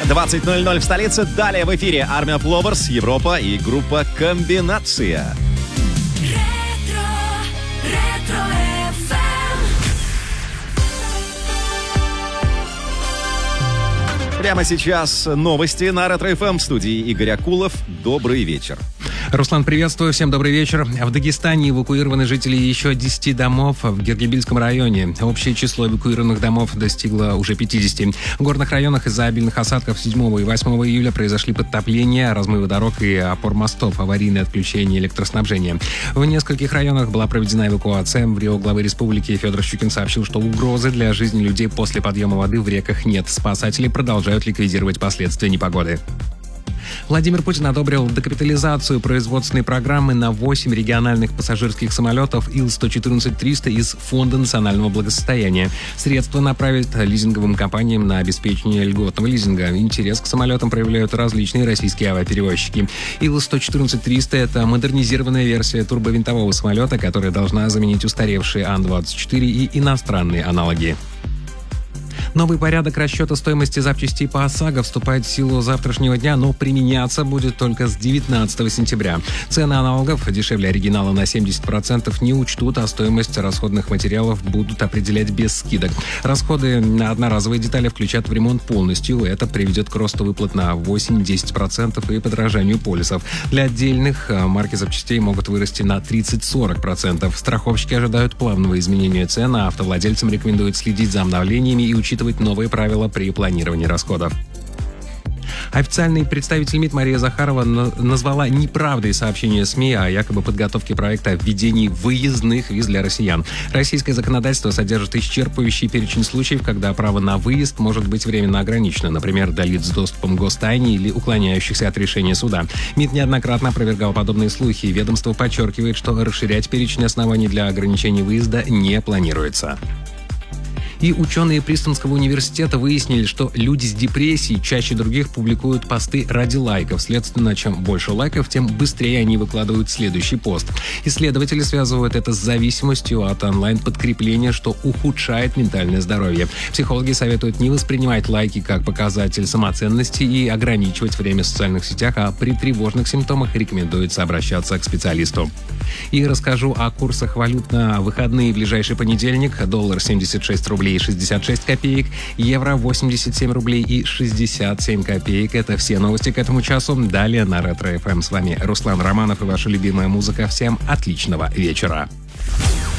20:00 в столице. Далее в эфире Army of Lovers, Европа и группа «Комбинация». Прямо сейчас новости на Ретро-ФМ. В студии Игорь Акулов. Добрый вечер. Руслан, приветствую. Всем добрый вечер. В Дагестане эвакуированы жители еще 10 домов в Гергебильском районе. Общее число эвакуированных домов достигло уже 50. В горных районах из-за обильных осадков 7 и 8 июля произошли подтопления, размывы дорог и опор мостов, аварийное отключение электроснабжения. В нескольких районах была проведена эвакуация. В Рио главы республики Федор Щукин сообщил, что угрозы для жизни людей после подъема воды в реках нет. Спасатели продолжают ликвидировать последствия непогоды. Владимир Путин одобрил докапитализацию производственной программы на 8 региональных пассажирских самолетов Ил-114-300 из Фонда национального благосостояния. Средства направят лизинговым компаниям на обеспечение льготного лизинга. Интерес к самолетам проявляют различные российские авиаперевозчики. Ил-114-300 — это модернизированная версия турбовинтового самолета, которая должна заменить устаревшие Ан-24 и иностранные аналоги. Новый порядок расчета стоимости запчастей по ОСАГО вступает в силу завтрашнего дня, но применяться будет только с 19 сентября. Цены аналогов дешевле оригинала на 70% не учтут, а стоимость расходных материалов будут определять без скидок. Расходы на одноразовые детали включат в ремонт полностью. Это приведет к росту выплат на 8-10% и подорожанию полисов. Для отдельных марки запчастей могут вырасти на 30-40%. Страховщики ожидают плавного изменения цен, а автовладельцам рекомендуют следить за обновлениями и учитывать новые правила при планировании расходов. Официальный представитель МИД Мария Захарова назвала неправдой сообщение СМИ о якобы подготовке проекта о введении выездных виз для россиян. Российское законодательство содержит исчерпывающий перечень случаев, когда право на выезд может быть временно ограничено, например, для лиц с доступом к гостайне или уклоняющихся от решения суда. МИД неоднократно опровергал подобные слухи. Ведомство подчеркивает, что расширять перечень оснований для ограничения выезда не планируется. И ученые Принстонского университета выяснили, что люди с депрессией чаще других публикуют посты ради лайков. Следственно, чем больше лайков, тем быстрее они выкладывают следующий пост. Исследователи связывают это с зависимостью от онлайн-подкрепления, что ухудшает ментальное здоровье. Психологи советуют не воспринимать лайки как показатель самоценности и ограничивать время в социальных сетях, а при тревожных симптомах рекомендуется обращаться к специалисту. И расскажу о курсах валют на выходные. В ближайший понедельник доллар 76 рублей 66 копеек, евро 87 рублей и 67 копеек. Это все новости к этому часу. Далее на Ретро-ФМ. С вами Руслан Романов и ваша любимая музыка. Всем отличного вечера.